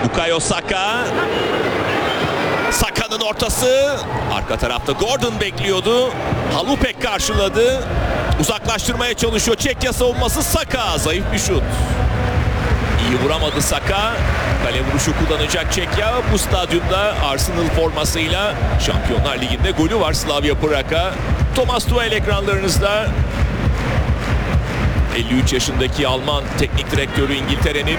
Bukayo Saka. Saka'nın ortası. Arka tarafta Gordon bekliyordu. Halupek karşıladı. Uzaklaştırmaya çalışıyor. Çekya savunması. Saka. Zayıf bir şut. İyi vuramadı Saka. Kale vuruşu kullanacak Çekya. Bu stadyumda Arsenal formasıyla Şampiyonlar Ligi'nde golü var Slavia Prag'a. Thomas Tuchel ekranlarınızda. 53 yaşındaki Alman teknik direktörü İngiltere'nin.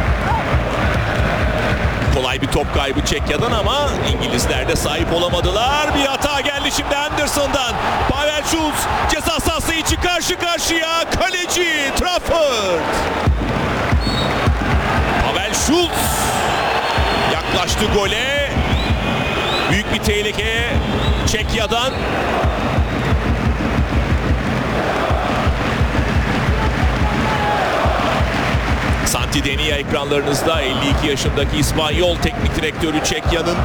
Kolay bir top kaybı Çekya'dan ama İngilizler de sahip olamadılar. Bir hata geldi şimdi Anderson'dan. Pavel Schulz ceza sahası içi karşı karşıya. Kaleci Trafford. Pavel Schulz yaklaştı gole. Büyük bir tehlike Çekya'dan. Santi Denia ekranlarınızda. 52 yaşındaki İspanyol teknik direktörü Çekya'nın.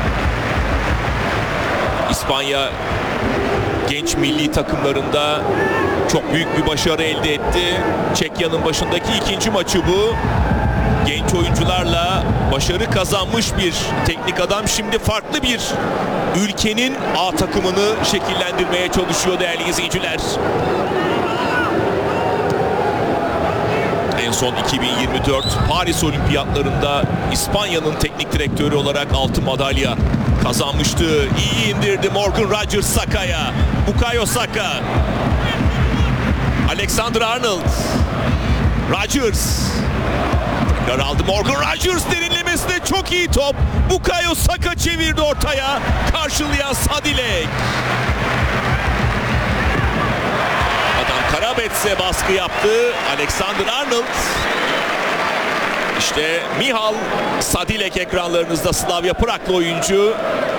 İspanya genç milli takımlarında çok büyük bir başarı elde etti. Çekya'nın başındaki ikinci maçı bu. Genç oyuncularla başarı kazanmış bir teknik adam şimdi farklı bir ülkenin A takımını şekillendirmeye çalışıyor değerli izleyiciler. En son 2024 Paris Olimpiyatlarında İspanya'nın teknik direktörü olarak altın madalya kazanmıştı. İyi indirdi Morgan Rogers Saka'ya. Bukayo Saka. Alexander-Arnold. Rogers. Tekrar aldı Morgan Rogers derinlemesine çok iyi top. Bukayo Saka çevirdi ortaya. Karşılayan Sadilek. Karabets'e baskı yaptı Alexander-Arnold. İşte Mihal Sadilek ekranlarınızda, Slavia Prag'lı oyuncu.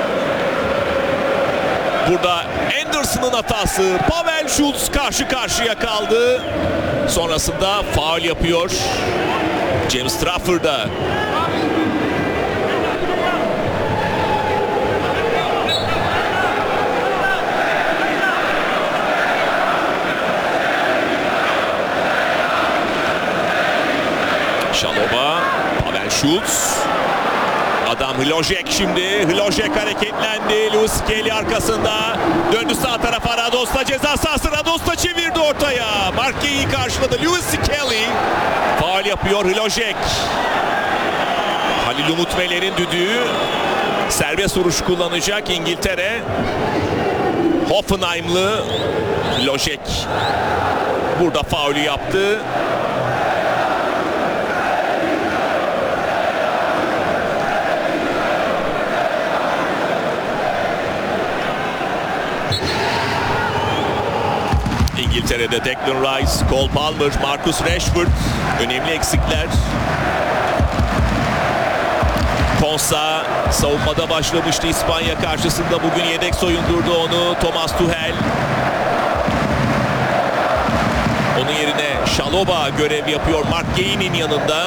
Burada Anderson'ın hatası. Pavel Schulz karşı karşıya kaldı. Sonrasında faul yapıyor James Trafford'a. Şalova, Pavel Schulz. Adam Hlojek şimdi. Hlojek hareketlendi. Lewis Kelly arkasında. Döndü sağ tarafa Rados'ta ceza sahası. Rados'ta çevirdi ortaya. Marque'yi karşıladı. Lewis Kelly. Faul yapıyor Hlojek. Halil Umut Meler'in düdüğü. Serbest vuruş kullanacak İngiltere. Hoffenheimlı Hlojek burada faulü yaptı. İngiltere'de Declan Rice, Cole Palmer, Marcus Rashford önemli eksikler. Konsa savunmada başlamıştı İspanya karşısında. Bugün yedek soyundurdu onu Thomas Tuchel. Onun yerine Şaloba görev yapıyor Mark Gay'nin yanında.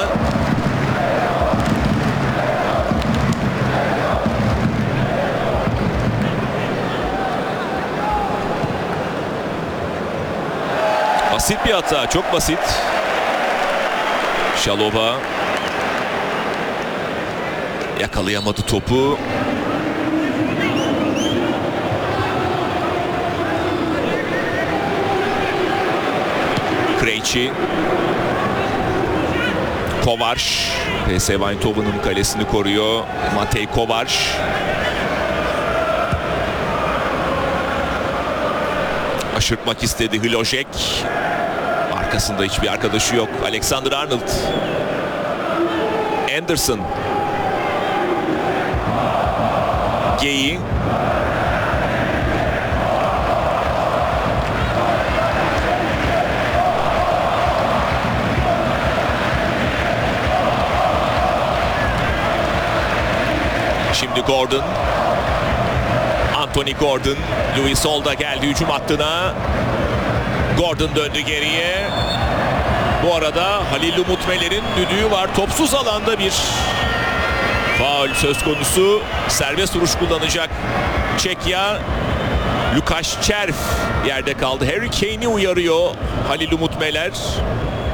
Basit bir hata, çok basit. Şalova yakalayamadı topu. Krejci. Kovač. PSV Eindhoven'ın kalesini koruyor. Matej Kovač. Aşırtmak istedi Hlojek. Arkasında hiçbir arkadaşı yok. Alexander-Arnold. Anderson. Gay. Şimdi Gordon. Anthony Gordon. Luis Solda geldi hücum hattına. Gordon döndü geriye. Bu arada Halil Umut Meler'in düdüğü var. Topsuz alanda bir faul söz konusu. Serbest vuruş kullanacak Çekya. Lukasz Červ yerde kaldı. Harry Kane'i uyarıyor Halil Umut Meler.